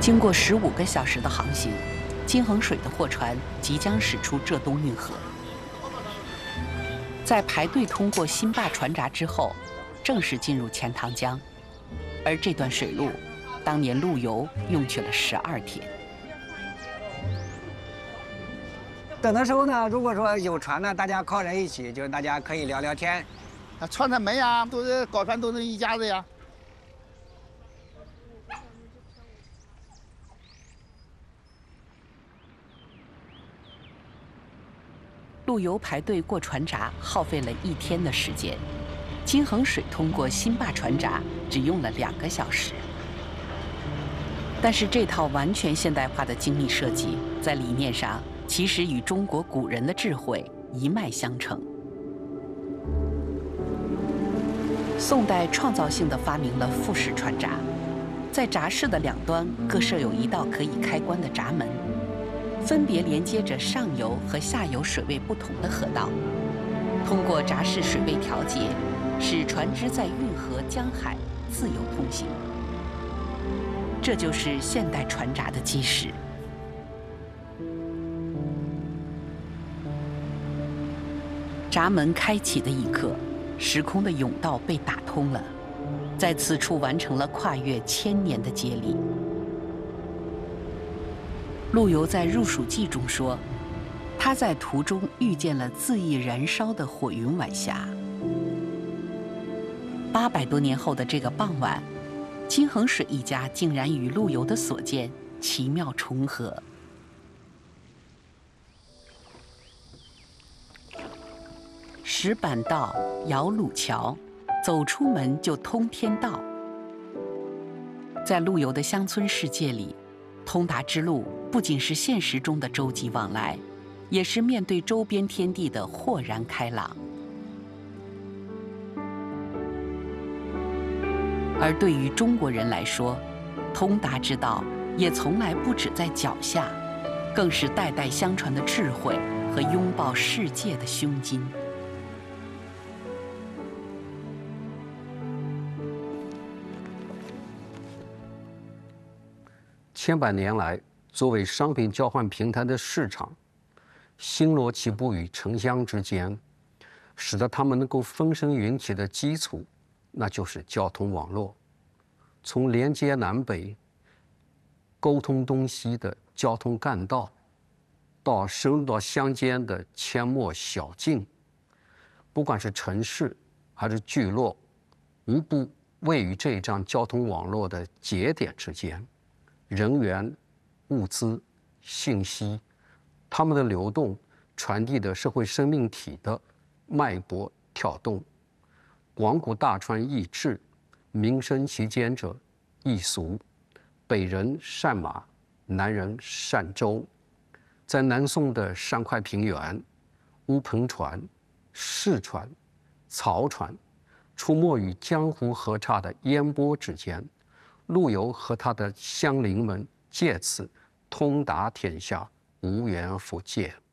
经过15个小时的航行，金衡水的货船即将驶出浙东运河。在排队通过新坝船闸之后，正式进入钱塘江，而这段水路，当年陆游用去了12天。 等的时候呢，如果说有船呢，大家靠人一起，就是大家可以聊聊天。 船上门呀，都是搞船都是一家子呀。 陆游排队过船闸耗费了1天的时间，金衡水通过新坝船闸只用了2个小时。但是这套完全现代化的精密设计，在理念上其实与中国古人的智慧一脉相承。宋代创造性地发明了复式船闸，在闸室的2端各设有1道可以开关的闸门。分别连接着上游和下游水位不同的河道，通过闸室水位调节，使船只在运河、江海自由通行。这就是现代船闸的基石。闸门开启的一刻，时空的甬道被打通了，在此处完成了跨越1000年的接力。陆游在《入蜀记》中说，他在途中遇见了恣意燃烧的火云晚霞。800多年后的这个傍晚，金衡水一家竟然与陆游的所见奇妙重合。石板道，摇橹桥，走出门就通天道。在陆游的乡村世界里，通达之路不仅是现实中的洲际往来，也是面对周边天地的豁然开朗。而对于中国人来说，通达之道也从来不止在脚下，更是代代相传的智慧和拥抱世界的胸襟。 千百年来，作为商品交换平台的市场，星罗棋布于城乡之间，使得它们能够风生云起的基础，那就是交通网络。从连接南北、沟通东西的交通干道，到深入到乡间的阡陌小径，不管是城市还是聚落，无不位于这一张交通网络的节点之间。人员、物资、信息，它们的流动传递的社会生命体的脉搏跳动。广谷大川易治，民生其间者易俗。北人善马，南人善舟。在南宋的山块平原，乌篷船、士船、漕船出没于江湖河岔的烟波之间。陆游和他的乡邻们借此通达天下，无缘复见。